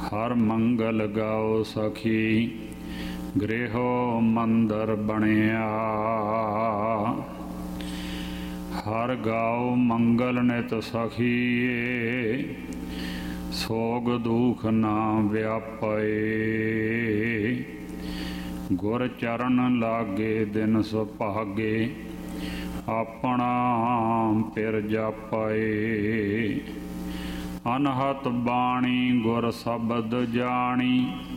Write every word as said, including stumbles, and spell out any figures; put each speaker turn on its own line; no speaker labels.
ਹਰ ਮੰਗਲ ਗਾਓ ਸਖੀ ਗ੍ਰਹਿ ਮੰਦਰ ਬਣਿਆ। ਹਰ ਗਾਓ ਮੰਗਲ ਨਿਤ ਸਖੀਏ ਸੋਗ ਦੁਖ ਨਾ ਵਿਆਪੇ। ਗੁਰ ਚਰਨ ਲਾਗੇ ਦਿਨ ਸੁਭਾਗੇ ਆਪਣਾ ਪਿਰ ਜਾਪੇ। ਅਨਹਤ ਬਾਣੀ ਗੁਰ ਸ਼ਬਦ ਜਾਣੀ